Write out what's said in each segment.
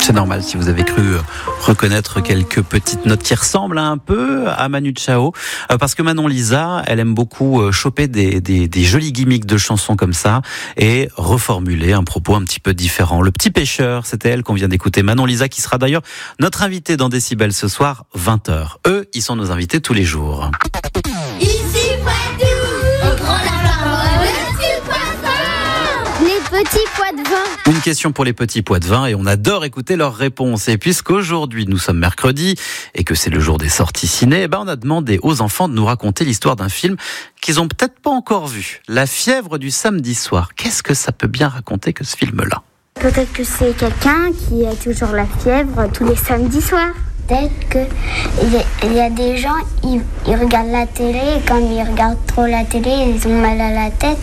C'est normal si vous avez cru reconnaître quelques petites notes qui ressemblent un peu à Manu Chao, parce que Manon Lisa, elle aime beaucoup choper des jolis gimmicks de chansons comme ça et reformuler un propos un petit peu différent. Le petit pêcheur, c'était elle qu'on vient d'écouter. Manon Lisa qui sera d'ailleurs notre invitée dans Décibel ce soir, 20h. Eux, ils sont nos invités tous les jours. Ici Poitou, au grand laboratoire, le petit poisson. Les petits pois de vin. Une question pour les petits pois de vin et on adore écouter leurs réponses. Et puisqu'aujourd'hui nous sommes mercredi et que c'est le jour des sorties ciné, on a demandé aux enfants de nous raconter l'histoire d'un film qu'ils ont peut-être pas encore vu. La fièvre du samedi soir. Qu'est-ce que ça peut bien raconter que ce film-là ? Peut-être que c'est quelqu'un qui a toujours la fièvre tous les samedis soirs. Peut-être qu'il y a des gens, ils regardent la télé et quand ils regardent trop la télé, ils ont mal à la tête.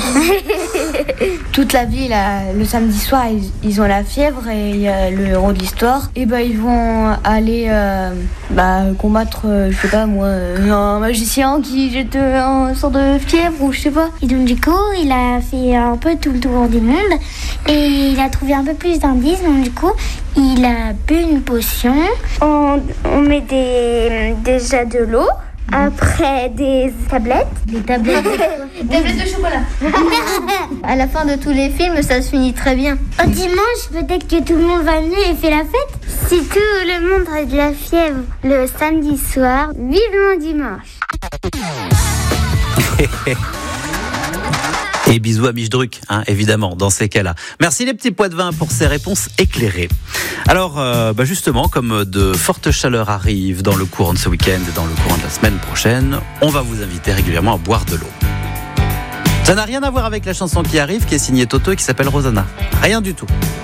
Toute la ville, le samedi soir, ils ont la fièvre et il y a le héros de l'histoire. Et ils vont aller combattre, je sais pas moi, un magicien qui jette un sort de fièvre ou je sais pas. Et donc du coup, il a fait un peu tout le tour du monde et il a trouvé un peu plus d'indices. Donc du coup, il a bu une potion. On met déjà de l'eau. Après, des tablettes. Des tablettes de chocolat. À la fin de tous les films, ça se finit très bien. Au dimanche, peut-être que tout le monde va venir et fait la fête. Si tout le monde a de la fièvre le samedi soir, vivement dimanche. Et bisous à Michdruck, évidemment, dans ces cas-là. Merci les petits pois de vin pour ces réponses éclairées. Alors, justement, comme de fortes chaleurs arrivent dans le courant de ce week-end et dans le courant de la semaine prochaine, on va vous inviter régulièrement à boire de l'eau. Ça n'a rien à voir avec la chanson qui arrive, qui est signée Toto et qui s'appelle Rosanna. Rien du tout.